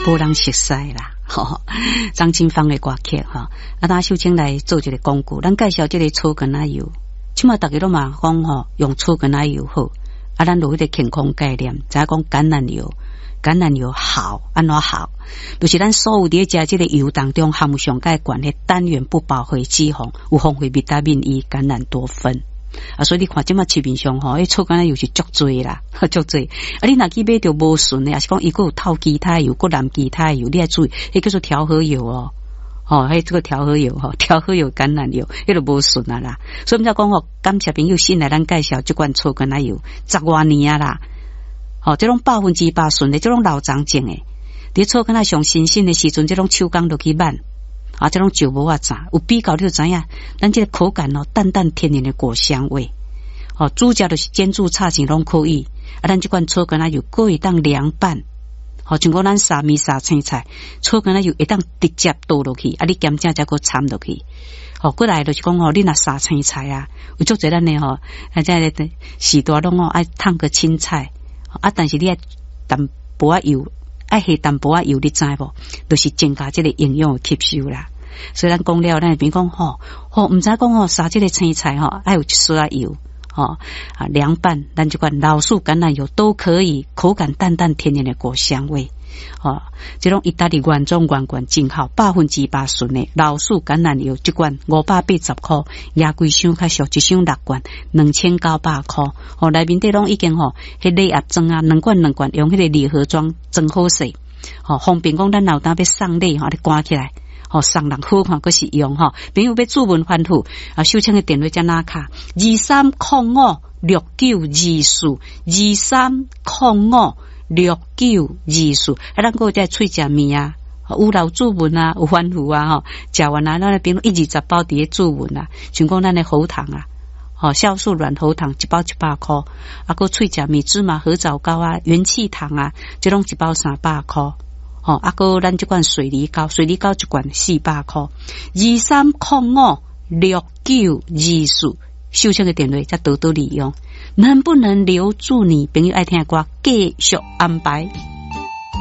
无人熟悉啦。吼，张清芳的歌曲哈，当秀清来做一个广告，咱介绍这个草根奶油，起码大家都嘛讲吼，用草根奶油好，咱有迄个健康概念，再讲橄榄油好，安怎好？就是咱所有伫食这个油当中含有上介悬的单元不饱和脂肪，有丰富维他命 E、橄榄多酚。所以你看即马市面上吼，草橄榄油是足多啦，足多。你若去买着无顺的，也是讲伊个有透基态油、个蓝基态油，你要注意，迄叫做调和油哦。迄这个调和油调和油橄榄油，迄个无顺啊啦。所以我们才讲感谢朋友新来咱介绍这款草橄榄油，10多年啊啦。这种100%顺的，这种老长种的，伫草橄榄上新鲜的时阵，这种手工落去挽。这种就无啊杂，有比较你就知影，咱这个口感淡淡天然的果香味。主食就是煎煮炒成拢可以。咱这款草橄榄油可会当凉拌。像讲咱沙米沙青菜，草橄榄油会当直接倒落去，你咸正再搁掺落去。过来就是讲你若沙青菜啊，有足侪咱的在时段拢爱烫个青菜。但是你爱淡薄仔油。爱下淡薄仔油，你知无？就是增加这个营养的吸收啦。所以咱讲了，咱比如讲唔知讲杀这个青菜爱有一丝油凉拌，咱这款老树橄榄油都可以，口感淡淡天然的果香味。这种意大利原装原罐真好，100%顺的老树橄榄油，这罐580块，野龟箱较俗，一箱6罐，2900块。内面底拢已经迄礼盒装啊，2罐用迄个礼盒装，装好势。方便讲咱老当要送礼你关起来。送人好看，佫是用朋友要注文吩咐秀清的电话在哪卡？23056924，23056924。咱个在喙食面啊，有老注文啊，有吩咐啊食完啊，咱那边120包伫咧注文啊，像讲咱的喉糖啊。酵素软喉糖1包100块，个喙食面芝麻合枣糕啊，元气糖啊，这种1包300块。个咱这款水梨膏一罐400块，23056924，秀清的电话再多多利用，能不能留住你？朋友爱听的歌，继续安排。